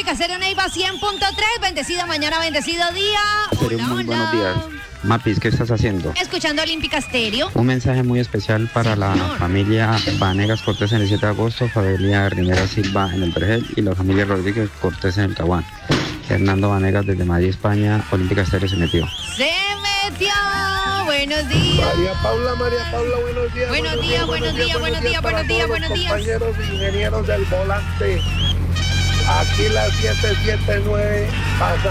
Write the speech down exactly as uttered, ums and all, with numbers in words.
Olímpica Estéreo Neiva cien punto tres. Bendecida mañana, bendecido día. Hola, muy hola. buenos días. Mapis, ¿qué estás haciendo? Escuchando Olímpica Estéreo. Un mensaje muy especial para Sí, la señor. familia Vanegas Cortés en el siete de agosto, familia Rivera Silva en el Vergel y la familia Rodríguez Cortés en el Caguán. Hernando Vanegas desde Madrid, España, Olímpica Estéreo se metió. Se metió. Buenos días. María Paula, María Paula, buenos días. Buenos días, buenos días, buenos días, para buenos días, todos buenos los días. compañeros e ingenieros del volante. Aquí la siete siete nueve pasa.